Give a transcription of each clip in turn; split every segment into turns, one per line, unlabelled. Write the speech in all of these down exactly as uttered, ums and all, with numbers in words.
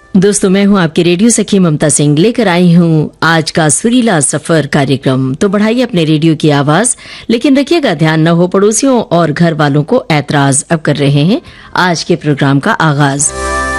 दोस्तों, मैं हूं आपकी रेडियो सखी ममता सिंह, लेकर आई हूं आज का सुरीला सफर कार्यक्रम। तो बढ़ाइए अपने रेडियो की आवाज, लेकिन रखिएगा ध्यान न हो पड़ोसियों और घर वालों को ऐतराज। अब कर रहे हैं आज के प्रोग्राम का आगाज।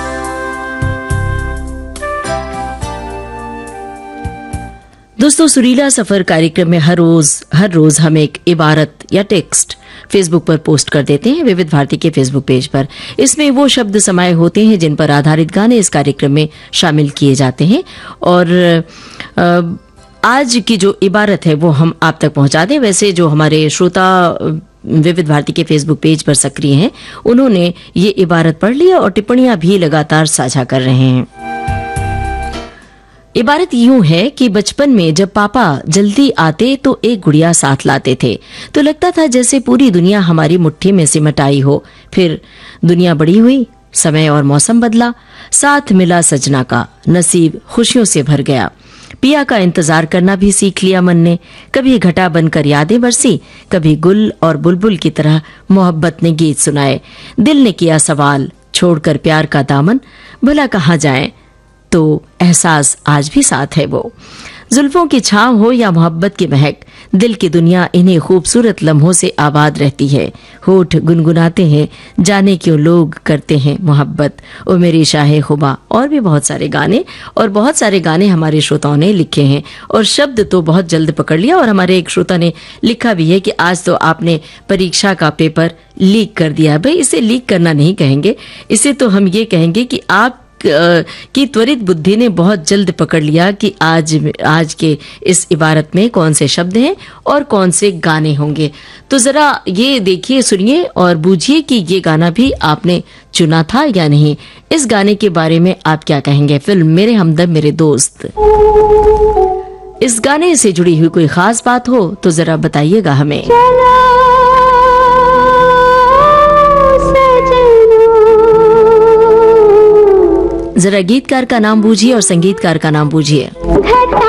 दोस्तों, सुरीला सफर कार्यक्रम में हर रोज हर रोज हम एक इबारत या टेक्स्ट फेसबुक पर पोस्ट कर देते हैं, विविध भारती के फेसबुक पेज पर। इसमें वो शब्द समाये होते हैं जिन पर आधारित गाने इस कार्यक्रम में शामिल किए जाते हैं। और आज की जो इबारत है वो हम आप तक पहुंचा दें। वैसे जो हमारे श्रोता विविध भारती के फेसबुक पेज पर सक्रिय हैं, उन्होंने ये इबारत पढ़ ली और टिप्पणियां भी लगातार साझा कर रहे हैं। इबारत यूं है कि बचपन में जब पापा जल्दी आते तो एक गुड़िया साथ लाते थे, तो लगता था जैसे पूरी दुनिया हमारी मुट्ठी में सिमट आई हो। फिर दुनिया बड़ी हुई, समय और मौसम बदला, साथ मिला सजना का, नसीब खुशियों से भर गया। पिया का इंतजार करना भी सीख लिया मन ने। कभी घटा बनकर यादें बरसी, कभी गुल और बुलबुल की तरह मोहब्बत ने गीत सुनाए। दिल ने किया सवाल, छोड़कर प्यार का दामन, भला कहाँ जाएं, तो एहसास आज भी साथ है वो। जुल्फों की छांव हो या मोहब्बत की महक, दिल की दुनिया इन्हीं खूबसूरत लम्हों से आबाद रहती है। होठ गुनगुनाते हैं, जाने क्यों लोग करते हैं मोहब्बत, ओ मेरी शाहे खुबा। और भी बहुत सारे गाने और बहुत सारे गाने हमारे श्रोताओं ने लिखे हैं और शब्द तो बहुत जल्द पकड़ लिया। और हमारे एक श्रोता ने लिखा भी है कि आज तो आपने परीक्षा का पेपर लीक कर दिया। भाई, इसे लीक करना नहीं कहेंगे, इसे तो हम ये कहेंगे कि आप की त्वरित बुद्धि ने बहुत जल्द पकड़ लिया कि आज आज के इस इबारत में कौन से शब्द हैं और कौन से गाने होंगे। तो जरा ये देखिए, सुनिए और बूझिए कि ये गाना भी आपने चुना था या नहीं। इस गाने के बारे में आप क्या कहेंगे? फिल्म मेरे हमदम मेरे दोस्त, इस गाने से जुड़ी हुई कोई खास बात हो तो जरा बताइएगा हमें। जरा गीतकार का नाम बूझिए और संगीतकार का नाम बूझिए।